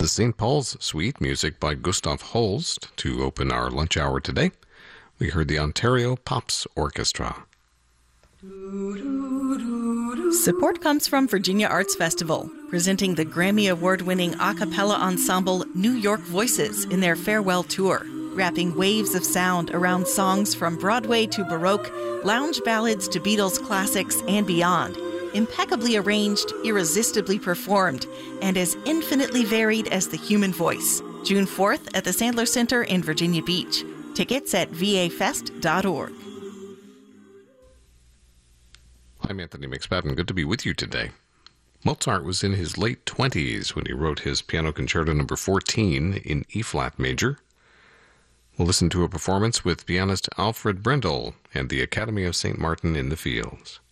the St. Paul's Suite, music by Gustav Holst, to open our lunch hour today. We heard the Ontario Pops Orchestra. Support comes from Virginia Arts Festival, presenting the Grammy Award-winning a cappella ensemble New York Voices in their farewell tour, wrapping waves of sound around songs from Broadway to Baroque, lounge ballads to Beatles classics, and beyond. Impeccably arranged, irresistibly performed, and as infinitely varied as the human voice. June 4th at the Sandler Center in Virginia Beach. Tickets at vafest.org. I'm Anthony McSpadden. Good to be with you today. Mozart was in his late 20s when he wrote his Piano Concerto No. 14 in E-flat major. We'll listen to a performance with pianist Alfred Brendel and the Academy of St. Martin in the Fields.